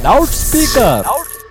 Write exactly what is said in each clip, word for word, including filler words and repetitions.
Loud speaker.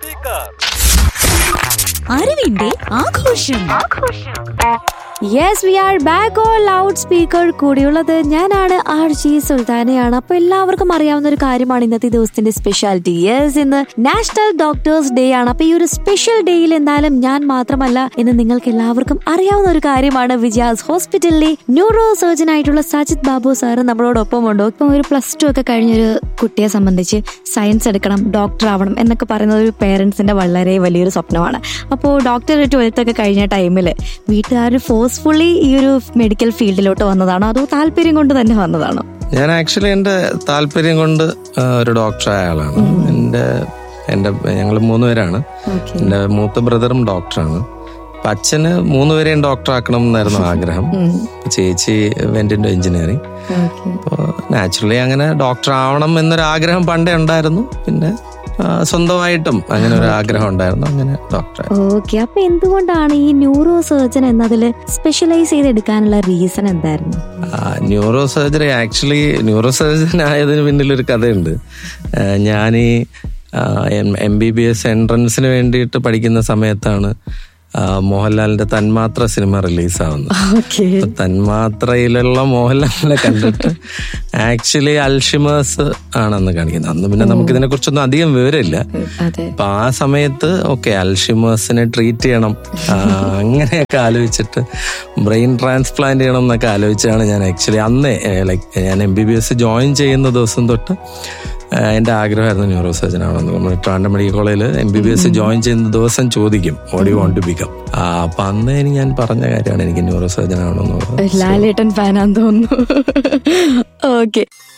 അറിവിന്റെ ആഘോഷം. Yes, V are back on loud speaker. കൂടിയുള്ളത് ഞാനാണ് ആർ ജി സുൽത്താനയാണ്. അപ്പൊ എല്ലാവർക്കും അറിയാവുന്ന ഒരു കാര്യമാണ് ഇന്നത്തെ ദിവസത്തിന്റെ സ്പെഷ്യാലിറ്റി. യെസ്, ഇന്ന് നാഷണൽ ഡോക്ടേഴ്സ് ഡേ ആണ്. അപ്പൊ ഈ ഒരു സ്പെഷ്യൽ ഡേയിൽ എന്തായാലും ഞാൻ മാത്രമല്ല, ഇന്ന് നിങ്ങൾക്ക് എല്ലാവർക്കും അറിയാവുന്ന ഒരു കാര്യമാണ്. വിജയാസ് ഹോസ്പിറ്റലിലെ ന്യൂറോ സർജൻ ആയിട്ടുള്ള സജിത് ബാബു സാറ് നമ്മളോടൊപ്പം ഉണ്ട്. ഇപ്പൊ ഒരു പ്ലസ് ടു ഒക്കെ കഴിഞ്ഞൊരു കുട്ടിയെ സംബന്ധിച്ച് സയൻസ് എടുക്കണം, ഡോക്ടർ ആവണം എന്നൊക്കെ പറയുന്നത് ഒരു പേരൻസിന്റെ വളരെ വലിയൊരു സ്വപ്നമാണ്. അപ്പോൾ ഡോക്ടർ ട്വൽത്ത് ഒക്കെ കഴിഞ്ഞ ടൈമിൽ വീട്ടുകാർ ഫോഴ്സ്ഫുള്ളി ഈ ഒരു മെഡിക്കൽ ഫീൽഡിലോട്ട് വന്നതാണോ അതോ താല്പര്യം കൊണ്ട് തന്നെ വന്നതാണോ? ഞാൻ ആക്ച്വലി എന്റെ താല്പര്യം കൊണ്ട് ഒരു ഡോക്ടറായ ആളാണ്. എന്റെ എന്റെ ഞങ്ങൾ മൂന്നുപേരാണ്. എന്റെ മൂത്ത ബ്രദറും ഡോക്ടറാണ്. അപ്പൊ അച്ഛന് മൂന്നുപേരെയും ഡോക്ടർ ആക്കണം എന്നായിരുന്നു ആഗ്രഹം. ചേച്ചി വെന്റ് ഇൻടു എഞ്ചിനീയറിംഗ്. അപ്പോൾ നാച്ചുറലി അങ്ങനെ ഡോക്ടർ ആവണം എന്നൊരു ആഗ്രഹം പണ്ടേ ഉണ്ടായിരുന്നു. പിന്നെ സ്വന്തമായിട്ടും അങ്ങനെ ഒരു ആഗ്രഹം ഉണ്ടായിരുന്നു. അങ്ങനെ ഡോക്ടർ. ഓക്കെ, അപ്പൊ എന്തുകൊണ്ടാണ് ഈ ന്യൂറോ സർജൻ എന്നതിൽ സ്പെഷ്യലൈസ് ചെയ്തെടുക്കാനുള്ള റീസൺ എന്തായിരുന്നു? Neuro surgery actually neuro surgeon ആയതിന് പിന്നിലൊരു കഥയുണ്ട്. ഞാൻ ഈ എം ബി ബി എസ് എൻട്രൻസിന് വേണ്ടിയിട്ട് പഠിക്കുന്ന സമയത്താണ് മോഹൻലാലിന്റെ തന്മാത്ര സിനിമ റിലീസാവുന്നത്. തന്മാത്രയിലുള്ള മോഹൻലാലിനെ കണ്ടിട്ട് ആക്ച്വലി അൽഷിമേഴ്സ് ആണെന്ന് കാണിക്കുന്നത്. അന്ന് പിന്നെ നമുക്ക് ഇതിനെ കുറിച്ചൊന്നും അധികം വിവരമില്ല. അപ്പൊ ആ സമയത്ത് ഓക്കെ അൽഷിമേഴ്സിനെ ട്രീറ്റ് ചെയ്യണം അങ്ങനെയൊക്കെ ആലോചിച്ചിട്ട് ബ്രെയിൻ ട്രാൻസ്പ്ലാന്റ് ചെയ്യണം എന്നൊക്കെ ആലോചിച്ചാണ് ഞാൻ ആക്ച്വലി അന്നേ ലൈക്ക് ഞാൻ M B B S join ചെയ്യുന്ന ദിവസം തൊട്ട് എന്റെ ആഗ്രഹമായിരുന്നു ന്യൂറോ സർജൻ ആവണമെന്ന്. നമ്മൾ ട്രിവാൻഡ്രം മെഡിക്കൽ കോളേജിൽ M B B S join ചെയ്യുന്ന ദിവസം ചോദിക്കും what you want to become. അപ്പൊ അന്ന് എനിക്ക് ഞാൻ പറഞ്ഞ കാര്യമാണ് എനിക്ക് ന്യൂറോ സർജൻ ആവണമെന്ന്. ലാലേട്ടൻ ഫാനാന്ന് തോന്നുന്നു. ഓക്കെ.